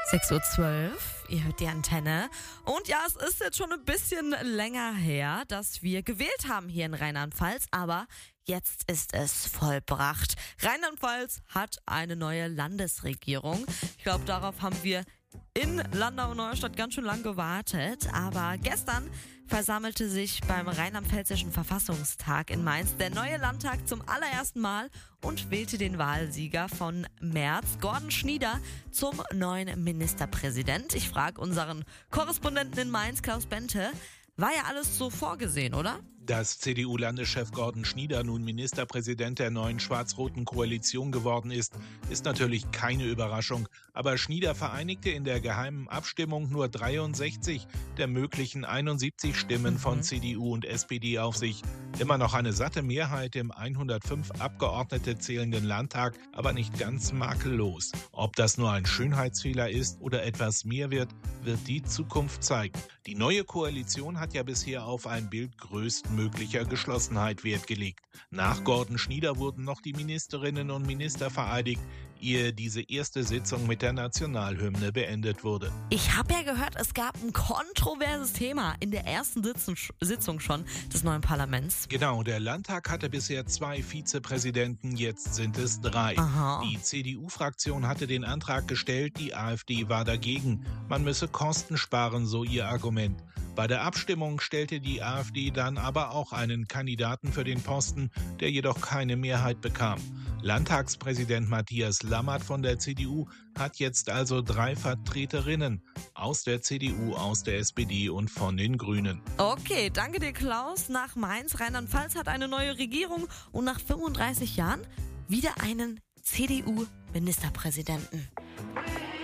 6:12 Uhr, ihr hört die Antenne. Und ja, es ist jetzt schon ein bisschen länger her, dass wir gewählt haben hier in Rheinland-Pfalz, aber jetzt ist es vollbracht. Rheinland-Pfalz hat eine neue Landesregierung. Ich glaube, darauf haben wir in Landau-Neustadt ganz schön lang gewartet, aber gestern versammelte sich beim Rheinland-Pfälzischen Verfassungstag in Mainz der neue Landtag zum allerersten Mal und wählte den Wahlsieger von März, Gordon Schnieder, zum neuen Ministerpräsident. Ich frage unseren Korrespondenten in Mainz, Klaus Bente, war ja alles so vorgesehen, oder? Dass CDU-Landeschef Gordon Schnieder nun Ministerpräsident der neuen schwarz-roten Koalition geworden ist, ist natürlich keine Überraschung. Aber Schnieder vereinigte in der geheimen Abstimmung nur 63 der möglichen 71 Stimmen von CDU und SPD auf sich. Immer noch eine satte Mehrheit im 105 Abgeordnete zählenden Landtag, aber nicht ganz makellos. Ob das nur ein Schönheitsfehler ist oder etwas mehr wird die Zukunft zeigen. Die neue Koalition hat ja bisher auf ein Bild größtmöglicher Geschlossenheit Wert gelegt. Nach Gordon Schnieder wurden noch die Ministerinnen und Minister vereidigt, ehe diese erste Sitzung mit der Nationalhymne beendet wurde. Ich habe ja gehört, es gab ein kontroverses Thema in der ersten Sitzung schon des neuen Parlaments. Genau, der Landtag hatte bisher 2 Vizepräsidenten, jetzt sind es 3. Aha. Die CDU-Fraktion hatte den Antrag gestellt, die AfD war dagegen. Man müsse Kosten sparen, so ihr Argument. Bei der Abstimmung stellte die AfD dann aber auch einen Kandidaten für den Posten, der jedoch keine Mehrheit bekam. Landtagspräsident Matthias Lammert von der CDU hat jetzt also 3 Vertreterinnen aus der CDU, aus der SPD und von den Grünen. Okay, danke dir, Klaus. Nach Mainz, Rheinland-Pfalz hat eine neue Regierung und nach 35 Jahren wieder einen CDU-Ministerpräsidenten.